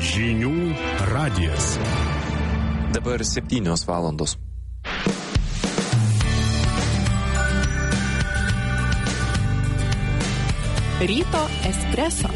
Žinių radijas. Dabar 7 valandos. Ryto espreso.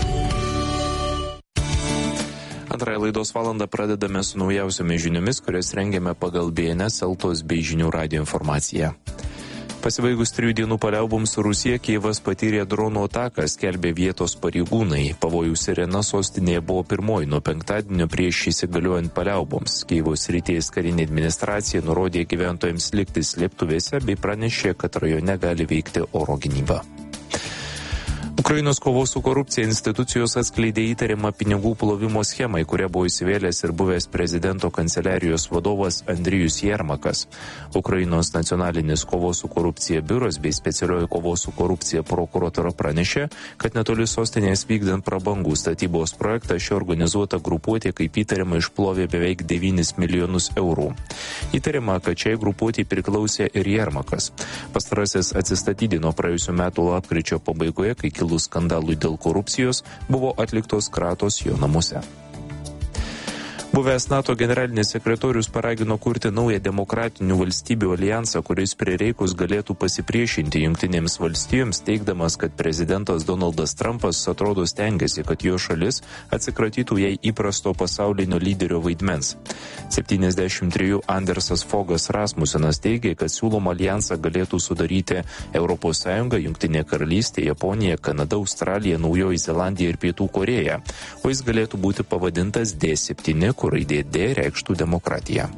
Antrąją laidos valandą pradedame su naujausiomis žiniomis, kurias rengiame pagal BNS, Eltos bei Žinių radijo informaciją. Pasibaigus 3 dienų paliauboms su Rusija, Kijevas patyrė dronų ataką, skelbė vietos pareigūnai. Pavojų sirena sostinėje buvo pirmoji nuo penktadienio prieš įsigaliuojant paliauboms. Kijevo srities karinė administracija nurodė gyventojams likti slėptuvėse bei pranešė, kad rajone gali veikti oro gynyba. Ukrainos kovos su korupcija institucijos atskleidė įtariamą pinigų plovimo schemą, į kurią buvo įsivėlęs ir buvęs prezidento kanceliarijos vadovas Andrijus Jermakas. Ukrainos nacionalinis kovos su korupcija biuras bei specialioji kovos su korupcija prokuratūra pranešė, kad netoli sostinės vykdant prabangų statybos projektą ši organizuota grupuotė kaip įtariama išplovė beveik 9 milijonus eurų. Įtariama, kad šiai grupuotei priklausė ir Jermakas. Pastarasis atsistatydino praėjusiu metu lapkričio pabaigoje, kai kilus skandalui dėl korupcijos buvo atliktos kratos jo namuose. Buvęs NATO generalinis sekretorius paragino kurti naują demokratinių valstybių alijansą, kuris prireikus galėtų pasipriešinti Jungtinėms valstijoms, teigdamas, kad prezidentas Donaldas Trumpas atrodo stengiasi, kad jo šalis atsikratytų jai įprasto pasaulinio lyderio vaidmens. 73 Andersas Fogas Rasmusenas teigė, kad siūloma alijansą galėtų sudaryti ES, Jungtinė karalystė, Japonija, Kanada, Australija, Naujoji Zelandija ir Pietų Korėja, o jis galėtų būti pavadintas D7, kur raidė D reikštų demokratiją.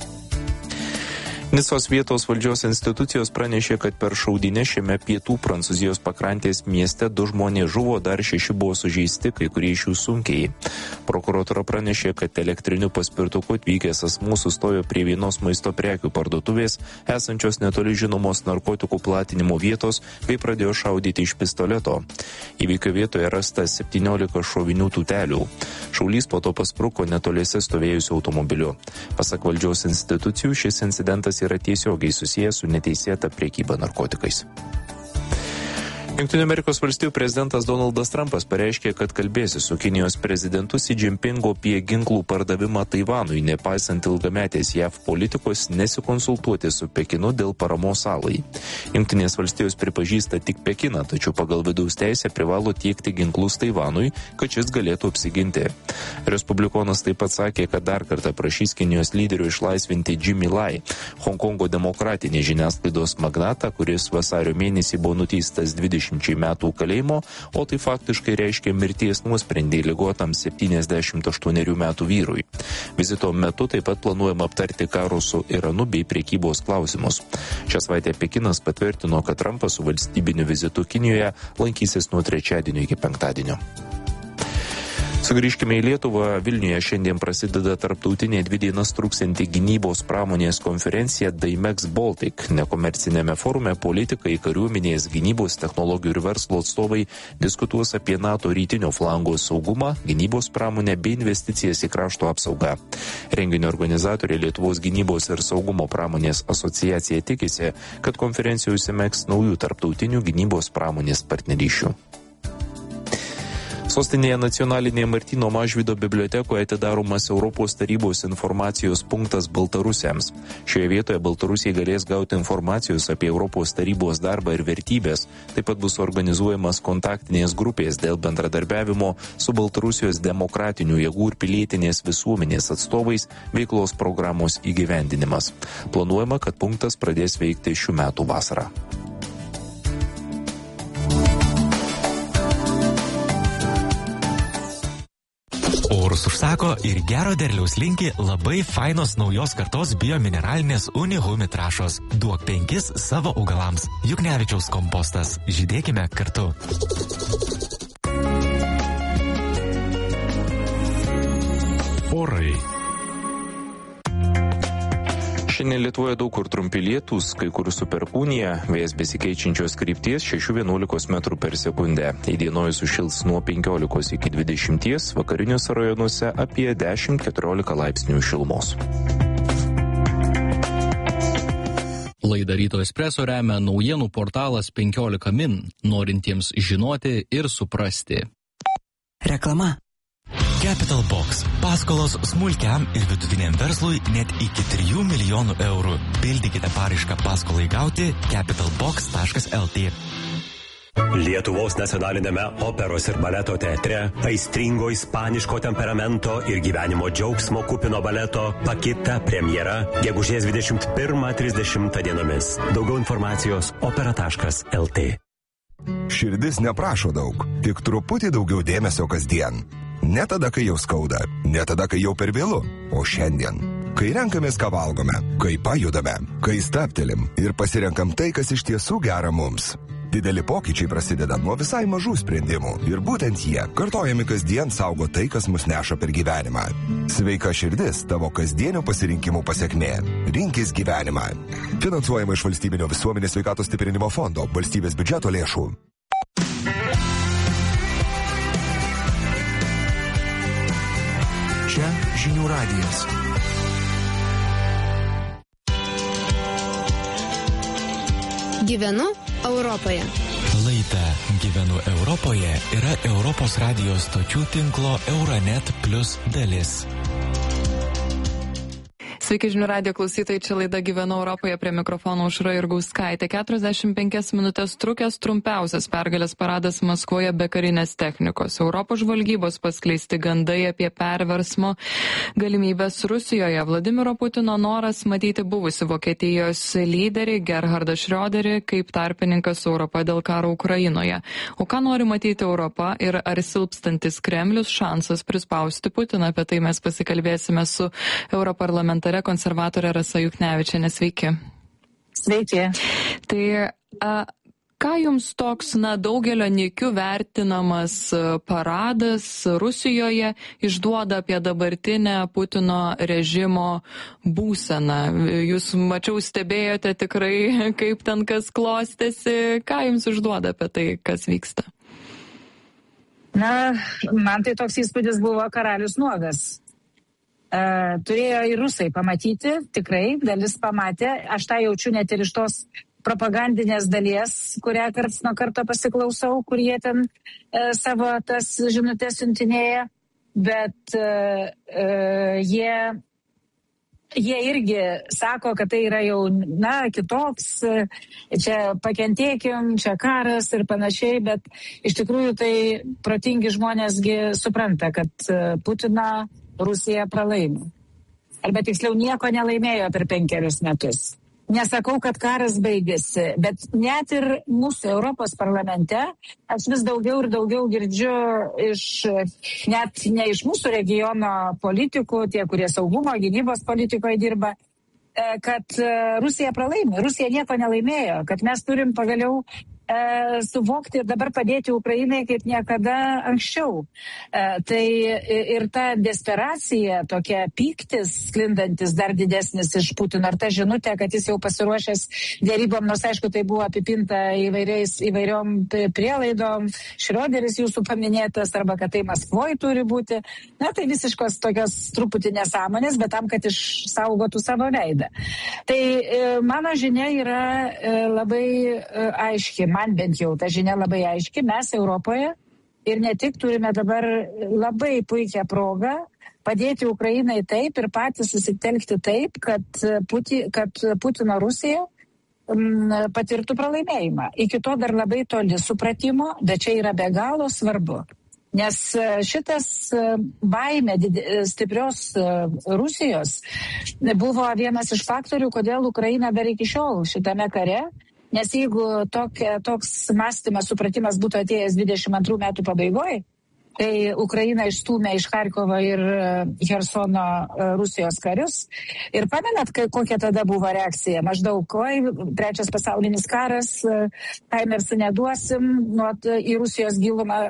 Nicos vietos valdžios institucijos pranešė, kad per šaudynes šiame pietų Prancūzijos pakrantės mieste 2 žmonės žuvo, dar 6 buvo sužeisti, kai kurie iš jų sunkiai. Prokuratūra pranešė, kad elektriniu paspirtuku atvykęs asmuo sustojo prie vienos maisto prekių parduotuvės, esančios netoli žinomos narkotikų platinimo vietos, bei pradėjo šaudyti iš pistoleto. Įvykio vietoje rasta 17 šovinių tūtelių. Šaulys po to paspruko netoliese stovėjusiu automobiliu. Pasak valdžios institucijų, šis incidentas yra tiesiogiai susijęs su neteisėta prekyba narkotikais. Jungtinių Amerikos valstijų prezidentas Donaldas Trumpas pareiškė, kad kalbėsi su Kinijos prezidentu Xi Jinpingu apie ginklų pardavimą Taivanui, nepaisant ilgametės JAV politikos nesikonsultuoti su Pekinu dėl paramos salai. Jungtinės valstijos pripažįsta tik Pekiną, tačiau pagal vidaus teisę privalo tiekti ginklus Taivanui, kad šis galėtų apsiginti. Respublikonas taip pat sakė, kad dar kartą prašys Kinijos lyderio išlaisvinti Jimmy Lai, Honkongo demokratinį žiniasklaidos magnatą, kuris vasario mėnesį buvo nuteistas 20 metų kalėjimo, o tai faktiškai reiškia mirties nuosprendį ligotam 78 metų vyrui. Vizito metu taip pat planuojama aptarti karo su Iranu bei prekybos klausimus. Šią savaitę Pekinas patvirtino, kad Trumpas su valstybiniu vizitu Kinijoje lankysis nuo trečiadienio iki penktadienio. Sugrįžkime į Lietuvą. Vilniuje šiandien prasideda tarptautinė 2 dienas truksianti gynybos pramonės konferencija Daimex Baltic. Nekomercinėme forume politikai, kariuomenės, gynybos technologijų ir verslo atstovai diskutuos apie NATO rytinio flango saugumą, gynybos pramonę bei investicijas į krašto apsaugą. Renginio organizatoriai Lietuvos gynybos ir saugumo pramonės asociacija tikisi, kad konferencijoje užsimegs naujų tarptautinių gynybos pramonės partnerysčių. Sostinėje nacionalinėje Martyno Mažvydo bibliotekoje atidaromas Europos tarybos informacijos punktas baltarusiams. Šioje vietoje baltarusiai galės gauti informacijos apie Europos tarybos darbą ir vertybės. Taip pat bus organizuojamas kontaktinės grupės dėl bendradarbiavimo su Baltarusijos demokratinių jėgų ir pilietinės visuomenės atstovais veiklos programos įgyvendinimas. Planuojama, kad punktas pradės veikti šių metų vasarą. Orus užsako ir gero derliaus linki labai fainos naujos kartos biomineralinės Unihumi trąšos. Duok 5 savo augalams. Juknevičiaus kompostas. Žydėkime kartu. Orai. Šiandien Lietuvoje daug kur trumpi lietūs, kai kur su perkūnija, vėjas besikeičiančios krypties 6-11 metrų per sekundę. Įdienojus sušils nuo 15 iki 20, vakariniuose rajonuose apie 10-14 laipsnių šilumos. Laidą Ryto Espreso remia naujienų portalas 15 min, norintiems žinoti ir suprasti. Reklama. Capital Box. Paskolos smulkiam ir vidutiniam verslui net iki 3 milijonų eurų. Pildykite paraišką paskolai gauti capitalbox.lt. Lietuvos nacionalinėme operos ir baleto teatre aistringo ispaniško temperamento ir gyvenimo džiaugsmo kupino baleto Pakita premjera gegužės 21-30 dienomis. Daugiau informacijos opera.lt. Širdis neprašo daug, tik truputį daugiau dėmesio kasdien. Ne tada, kai jau skauda, ne tada, kai jau per vėlu, o šiandien. Kai renkamės, ką valgome, kai pajudame, kai stabtelim ir pasirenkam tai, kas iš tiesų gera mums. Dideli pokyčiai prasideda nuo visai mažų sprendimų ir būtent jie, kartojami kasdien, saugo tai, kas mus neša per gyvenimą. Sveika širdis tavo kasdienių pasirinkimų pasekmė. Rinkis gyvenimą. Finansuojama iš Valstybinio visuomenės sveikatos stiprinimo fondo, valstybės biudžeto lėšų. Čia žinių radijas. Gyvenu Europoje. Laida Gyvenu Europoje yra Europos radijos stočių tinklo Euronet Plus dalis. Sveiki žinių radijo klausytojai, čia laida Gyvenu Europoje, prie mikrofono Aušra Jurgauskaitė. 45 minutės trukęs trumpiausias pergalės paradas Maskvoje be karinės technikos. Europos žvalgybos paskleisti gandai apie perversmo galimybės Rusijoje. Vladimiro Putino noras matyti buvusi Vokietijos lyderį Gerhardą Schröderį kaip tarpininkas su Europa dėl karo Ukrainoje. O ką nori matyti Europa ir ar silpstantis Kremlius šansas prispausti Putiną? Apie tai mes pasikalbėsime su europarlamentare konservatorė Rasa Juknevičienė. Sveiki. Sveiki. Tai ką jums toks, daugelio nykių vertinamas paradas Rusijoje išduoda apie dabartinę Putino režimo būseną? Jūs, mačiau, stebėjote tikrai, kaip ten kas klostėsi. Ką jums išduoda apie tai, kas vyksta? Man tai toks įspūdis buvo karalius nuogas. Turėjo ir rusai pamatyti, tikrai, dalis pamatė. Aš tą jaučiu net ir iš tos propagandinės dalies, kurią karts nuo karto pasiklausau, kur jie ten savo tas žinutės siuntinėja. Bet jie irgi sako, kad tai yra jau, kitoks, čia pakentėkim, čia karas ir panašiai, bet iš tikrųjų tai protingi žmonėsgi supranta, kad Putiną Rusija pralaimi. Arba tiksliau nieko nelaimėjo per 5 metus. Nesakau, kad karas baigėsi, bet net ir mūsų Europos parlamente aš vis daugiau ir daugiau girdžiu net ne iš mūsų regiono politikų, tie, kurie saugumo, gynybos politikoje dirba, kad Rusija pralaimi. Rusija nieko nelaimėjo, kad mes turim pagaliau suvokti ir dabar padėti Ukrainai kaip niekada anksčiau. Tai ir ta desperacija, tokia pyktis sklindantis dar didesnis iš Putino, ar ta žinutė, kad jis jau pasiruošęs dėrybom, nors aišku tai buvo apipinta įvairiom prielaidom, Schröderis jūsų paminėtas, arba kad tai Maskvoje turi būti. Tai visiškos tokios truputį nesąmonės, bet tam, kad išsaugotų savo veidą. Tai mano žinia yra labai aiški. Man bent jau ta žinia labai aiški, mes Europoje ir ne tik turime dabar labai puikią progą padėti Ukrainai taip ir patys susitelkti taip, kad Putino Rusija patirtų pralaimėjimą. Iki to dar labai toli supratimo, bet čia yra be galo svarbu. Nes šitas baimė stiprios Rusijos buvo vienas iš faktorių, kodėl Ukraina dar iki šiol šitame kare. Nes jeigu toks mąstymas, supratimas būtų atėjęs 22 metų pabaigoje, tai Ukraina išstūmė iš Charkovo ir Hersono Rusijos karius. Ir pamenat, kokia tada buvo reakcija? Maždaug, trečias pasaulinis karas, Haimersų neduosim, į Rusijos gilumą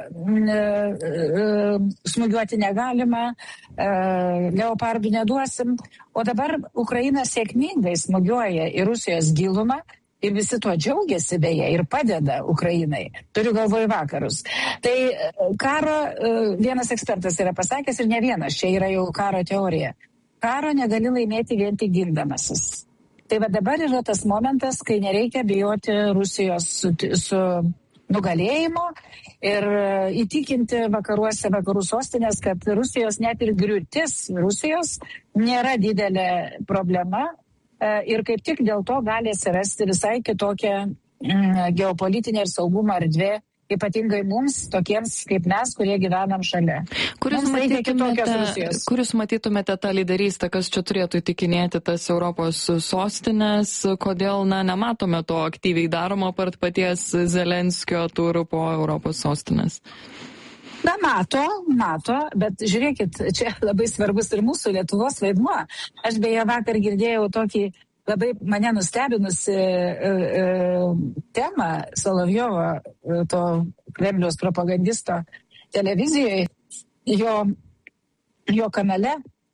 smūgiuoti negalima, leopardų neduosim. O dabar Ukraina sėkmingai smūgiuoja į Rusijos gilumą. Ir visi tuo džiaugiasi beje ir padeda Ukrainai. Turiu galvoje vakarus. Tai karo vienas ekspertas yra pasakęs ir ne vienas, čia yra jau karo teorija. Karo negali laimėti vien tik gindamasis. Tai va dabar yra tas momentas, kai nereikia bijoti Rusijos su nugalėjimo ir įtikinti vakarų sostinės, kad Rusijos net ir griūtis Rusijos nėra didelė problema ir kaip tik dėl to gali atsirasti visai kitokia geopolitinė ir saugumo erdvė, ypatingai mums, tokiems kaip mes, kurie gyvenam šalia. Kur jūs matytumėte tą lyderystę, kas čia turėtų įtikinėti tas Europos sostinės, kodėl nematome to aktyviai daroma part paties Zelenskio turų po Europos sostinės? Mato, bet žiūrėkit, čia labai svarbus ir mūsų Lietuvos vaidmuo. Aš beje vakar girdėjau tokį labai mane nustebinusi temą Solovjovo, to Kremliaus propagandisto televizijoje, jo kanale,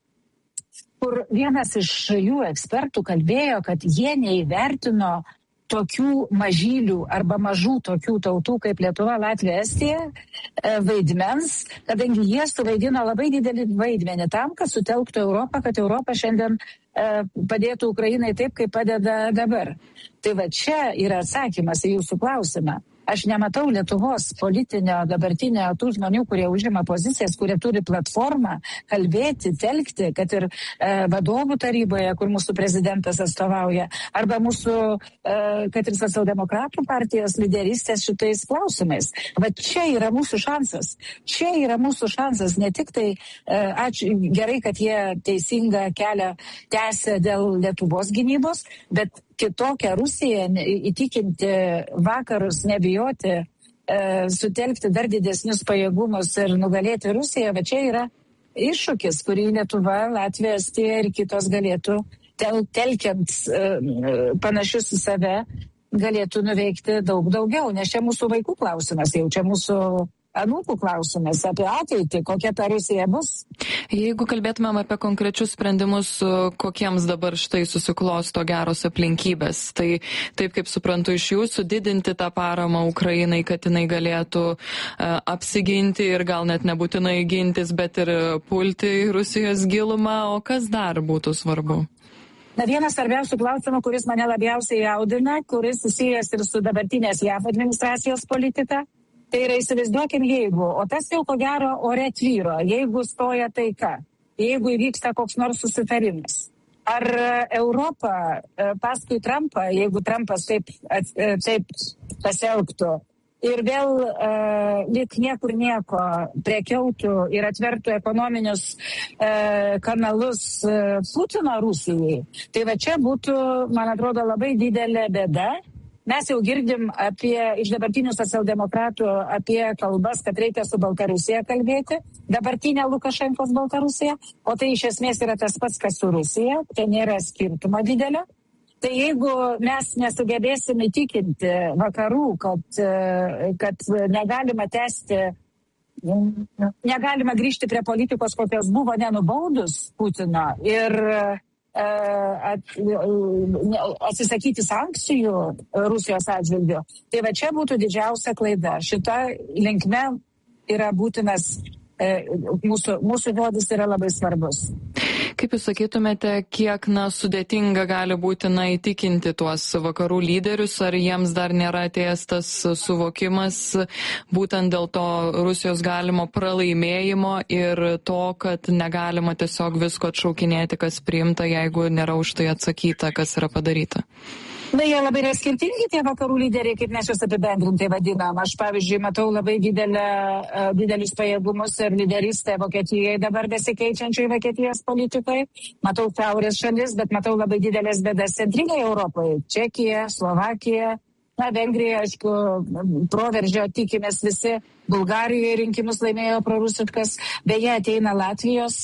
kur vienas iš jų ekspertų kalbėjo, kad jie neįvertino tokių mažylių arba mažų tokių tautų kaip Lietuva, Latvija, Estija vaidmens, kadangi jie suvaidino labai didelį vaidmenį tam, kad sutelktų Europą, kad Europa šiandien padėtų Ukrainai taip, kaip padeda dabar. Tai va čia yra atsakymas į jūsų klausimą. Aš nematau Lietuvos politinio dabartinio tų žmonių, kurie užima pozicijas, kurie turi platformą kalbėti, telkti, kad ir vadovų taryboje, kur mūsų prezidentas atstovauja, arba mūsų, kad ir socialdemokratų partijos lyderystės šitais klausimais. Va čia yra mūsų šansas. Čia yra mūsų šansas. Ne tik tai ačiū, gerai, kad jie teisingą kelią tęsia dėl Lietuvos gynybos, bet kitokią Rusiją įtikinti vakarus, nebijoti, sutelkti dar didesnius pajėgumus ir nugalėti Rusiją, bet čia yra iššūkis, kurį Lietuva, Latvija, Estija ir kitos galėtų, telkiant panašius į save, galėtų nuveikti daug daugiau, nes čia mūsų vaikų klausimas, jau čia mūsų anūkų klausimas apie ateitį, kokia ta Rusija bus. Jeigu kalbėtumėm apie konkrečius sprendimus, kokiems dabar štai susiklosto geros aplinkybės, tai taip kaip suprantu iš jūsų, didinti tą paramą Ukrainai, kad jinai galėtų apsiginti ir gal net nebūtinai gintis, bet ir pulti į Rusijos gilumą, o kas dar būtų svarbu? Vienas svarbiausių klausimų, kuris mane labiausiai jaudina, kuris susijęs ir su dabartinės JAV administracijos politika, tai yra įsivaizduokim jeigu, o tas jau ko gero ore tvyro, jeigu stoja taika, jeigu įvyksta koks nors susitarimas. Ar Europa paskui Trumpą, jeigu Trumpas taip pasielgtų ir vėl lyg niekur nieko prekiautų ir atvertų ekonominius kanalus Putino Rusijai, tai va čia būtų, man atrodo, labai didelė bėda. Mes jau girdim iš dabartinių socialdemokratų apie kalbas, kad reikia su Baltarusija kalbėti, dabartinė Lukašenkos Baltarusija, o tai iš esmės yra tas pats, kas su Rusija, tai nėra skirtumo didelio. Tai jeigu mes nesugebėsim įtikinti vakarų, kad negalima tęsti, negalima grįžti prie politikos, kokios buvo nenubaudus Putino ir atsisakyti sankcijų Rusijos atžvilgiu. Tai va čia būtų didžiausia klaida. Šita linkme yra būtinas, mūsų žodis yra labai svarbus. Kaip jūs sakytumėte, kiek sudėtinga gali būti įtikinti tuos vakarų lyderius, ar jiems dar nėra atėjęs tas suvokimas būtent dėl to Rusijos galimo pralaimėjimo ir to, kad negalima tiesiog visko atšaukinėti, kas priimta, jeigu nėra už tai atsakyta, kas yra padaryta? Jie labai yra skirtingi tie vakarų lyderiai, kaip mes juos apibendrintai vadinam. Aš, pavyzdžiui, matau labai didelius pajėgumus ir lyderystę Vokietijoje dabar besikeičiančiai Vokietijos politikai. Matau šiaurės šalis, bet matau labai didelės bėdas centrinėje Europoje. Čekija, Slovakija, Vengrija, aišku, proveržio tikimės visi. Bulgarijoje rinkimus laimėjo prorusiškas. Beje, ateina Latvijos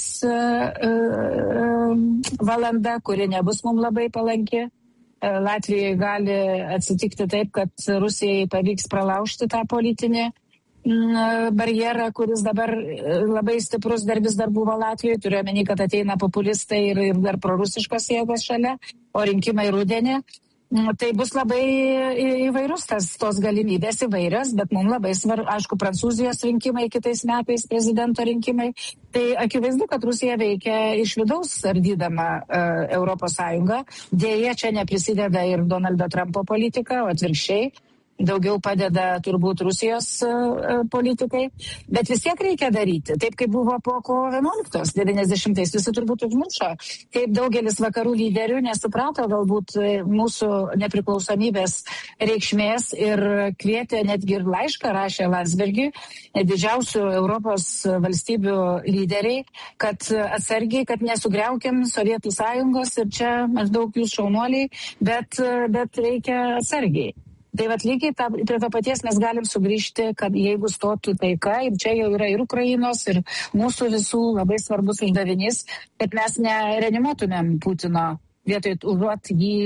valanda, kuri nebus mums labai palanki. Latvijai gali atsitikti taip, kad Rusijai pavyks pralaužti tą politinį barjerą, kuris dabar labai stiprus dar vis dar buvo Latvijoje. Turiu omeny, kad ateina populistai ir dar prorusiškos jėgos šalia, o rinkimai rudenį. Tai bus labai įvairus tos galimybės įvairios, bet mums labai svarbu, aišku, Prancūzijos rinkimai kitais metais, prezidento rinkimai. Tai akivaizdu, kad Rusija veikia iš vidaus ardydama Europos Sąjungą. Dėja, čia neprisideda ir Donaldo Trumpo politika, o atvirkščiai. daugiau padeda turbūt Rusijos politikai, bet vis tiek reikia daryti. Taip kaip buvo po kovo 11, 90-ais, visi turbūt užmiršo, kaip daugelis vakarų lyderių nesuprato galbūt mūsų nepriklausomybės reikšmės ir kvietė, netgi ir laišką rašė Landsbergiui, didžiausių Europos valstybių lyderiai, kad atsargiai, kad nesugriaukim Sovietų sąjungos ir čia maždaug jūs šaunuoliai, bet reikia atsargiai. Tai vat lygiai prie to paties mes galim sugrįžti, kad jeigu stotų taika, ir čia jau yra ir Ukrainos, ir mūsų visų labai svarbus uždavinys, kad mes nereanimuotumėm Putino vietoj užuot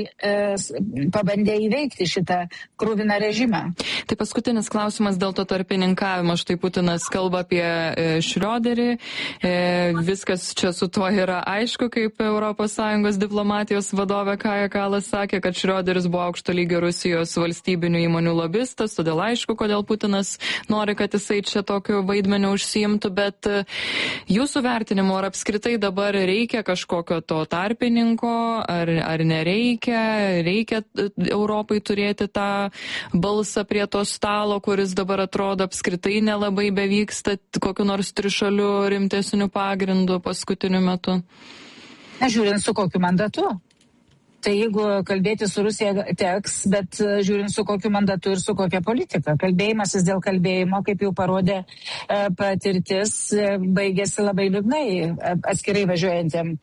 jį pabandę įveikti šitą krūviną režimą. Tai paskutinis klausimas dėl to tarpininkavimo. Štai Putinas kalba apie Šrioderį. Viskas čia su tuo yra aišku, kaip ES diplomatijos vadovė Kaja Kallas sakė, kad Šrioderis buvo aukšto lygio Rusijos valstybinių įmonių lobistas, todėl aišku, kodėl Putinas nori, kad jisai čia tokiu vaidmeniu užsiimtų, bet jūsų vertinimu, ar apskritai dabar reikia kažkokio to tarpininko, ar nereikia, reikia Europai turėti tą balsą prie to stalo, kuris dabar atrodo apskritai nelabai bevyksta kokiu nors trišaliu rimtesniu pagrindu paskutiniu metu? Žiūrint su kokiu mandatu. Tai jeigu kalbėti su Rusija teks, bet žiūrint su kokiu mandatu ir su kokia politika. Kalbėjimasis dėl kalbėjimo, kaip jau parodė patirtis, baigėsi labai liūdnai atskirai važiuojantiem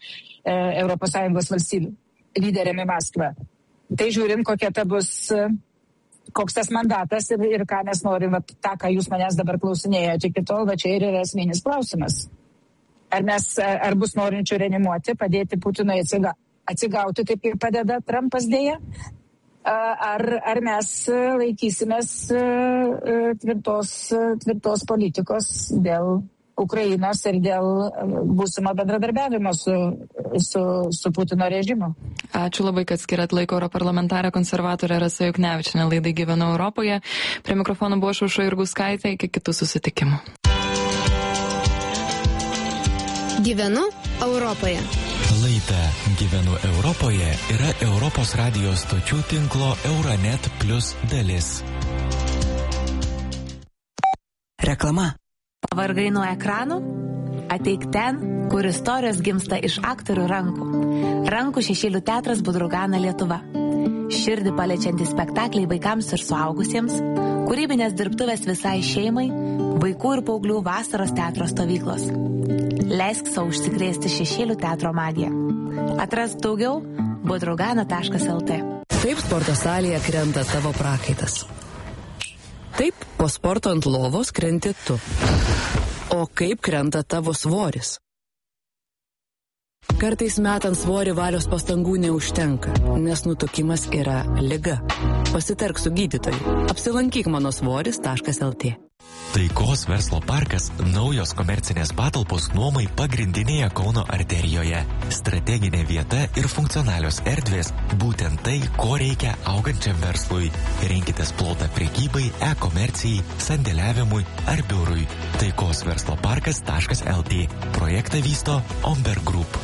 ES valstybių lyderiam į Maskvą. Tai žiūrint, kokia ta bus, koks tas mandatas ir ką mes norim, tą, ką jūs manęs dabar klausinėjote iki tol, va čia ir yra esminis klausimas. Ar bus norinčių reanimuoti, padėti Putinui atsigauti, taip kaip padeda Trumpas dėja, ar mes laikysimės tvirtos politikos dėl Ukrainos ir dėl būsimo bendradarbiavimo su Putino režimu. Ačiū labai, kad skiriat laiko. Europarlamentarė konservatorė Rasa Juknevičienė laidai Gyvenu Europoje. Prie mikrofono buvo Aušra Jurgauskaitė. Iki kitų susitikimų. Gyvenu Europoje. Laida Gyvenu Europoje yra Europos radijos stočių tinklo Euronet Plus dalis. Reklama. Pavargai nuo ekranų? Ateik ten, kur istorijos gimsta iš aktorių rankų. Rankų šešėlių teatras Budrugana Lietuva. Širdį paliečiantys spektakliai vaikams ir suaugusiems, kūrybinės dirbtuvės visai šeimai, vaikų ir paauglių vasaros teatro stovyklos. Leisk savo užsikrėsti šešėlių teatro magiją. Atrask daugiau budrugana.lt. Taip sporto salėje krenta tavo prakaitas. Taip, po sporto ant lovos krenti tu. O kaip krenta tavo svoris? Kartais metant svorį valios pastangų neužtenka, nes nutukimas yra liga. Pasitark su gydytoju. Apsilankyk manosvoris.lt. Taikos verslo parkas – naujos komercinės patalpos nuomai pagrindinėje Kauno arterijoje. Strateginė vieta ir funkcionalios erdvės – būtent tai, ko reikia augančiam verslui. Rinkitės plotą prekybai, e-komercijai, sandėliavimui ar biurui. Taikos verslo parkas.lt. Projektą vysto Omberg Group.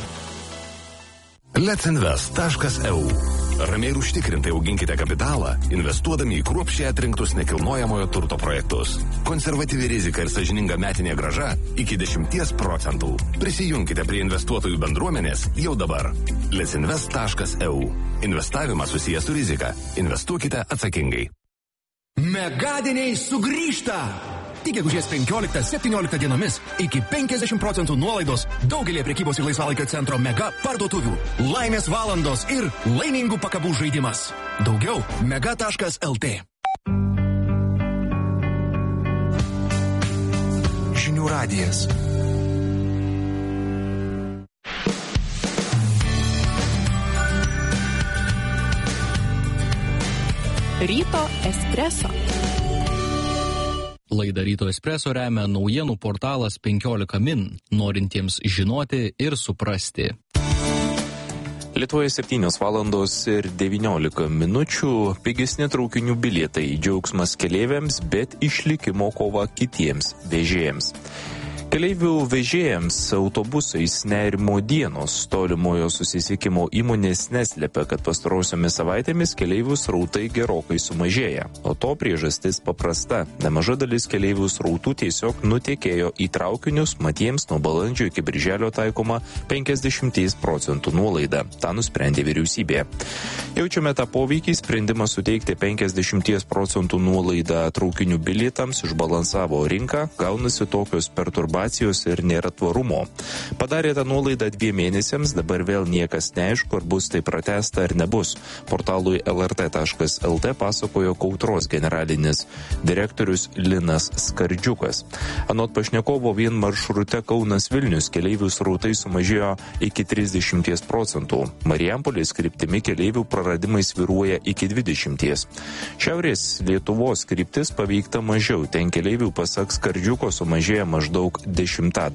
Letsinvest.eu. Ramiai ir užtikrintai auginkite kapitalą, investuodami į kruopščiai atrinktus nekilnojamojo turto projektus. Konservatyvi rizika ir sąžininga metinė grąža iki 10%. Prisijunkite prie investuotojų bendruomenės jau dabar. Letsinvest.eu. Investavimas susijęs su rizika. Investuokite atsakingai. Megadieniai sugrįžta! Tik gegužės 15-17 dienomis iki 50% nuolaidos daugelį prekybos ir laisvalaikio centro mega parduotuvių. Laimės valandos ir laimingų pakabų žaidimas. Daugiau mega.lt. Žinių radijas. Ryto espreso. Laidą Ryto espreso remia naujienų portalas 15 min, norintiems žinoti ir suprasti. Lietuvoje 7 valandos ir 19 minučių, pigesni traukinių bilietai, džiaugsmas keleiviams, bet išlikimo kova kitiems vežėjams. Keleivių vežėjams autobusais nerimo dienos. Tolimojo susisiekimo įmonės neslepia, kad pastarosiomis savaitėmis keleivių srautai gerokai sumažėja. O to priežastis paprasta. Nemaža dalis keleivių srautų tiesiog nutekėjo į traukinius, mat jiems nuo balandžio iki birželio taikoma 50% nuolaida. Ta nusprendė vyriausybė. Jaučiame tą poveikį, sprendimas suteikti 50% nuolaidą traukinių bilietams išbalansavo rinką, gaunasi tokios perturbacijos ir nėra tvarumo. Padarė tą nuolaidą 2 mėnesiams, dabar vėl niekas neaišku, ar bus tai pratęsta ar nebus. Portalui lrt.lt pasakojo Kautros generalinis direktorius Linas Skardžiukas. Anot pašnekovo, vien maršrute Kaunas-Vilnius keleivių srautai sumažėjo iki 30%. Marijampolės kryptimi keleivių praradimai svyruoja iki 20%. Šiaurės Lietuvos kryptis paveikta mažiau. Ten keleivių, pasak Skardžiuko, sumažėja maždaug 10%.